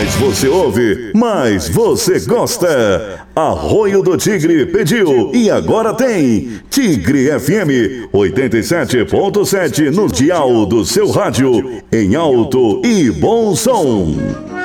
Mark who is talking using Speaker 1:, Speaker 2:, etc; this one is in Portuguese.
Speaker 1: mais você ouve, mais você gosta. Arroio do Tigre pediu e agora tem Tigre FM 87.7 no dial do seu rádio, em alto e bom som.